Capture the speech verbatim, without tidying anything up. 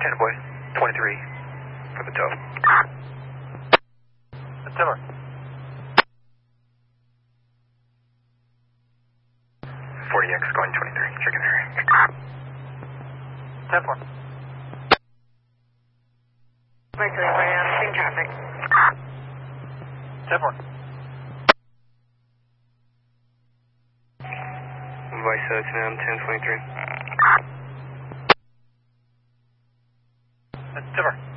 ten boy, twenty-three for the tow. Timber. forty X going twenty-three, chicken area. ten four. Mercury, we're on stream traffic. ten four. Vice uh, ten twenty-three. Timber.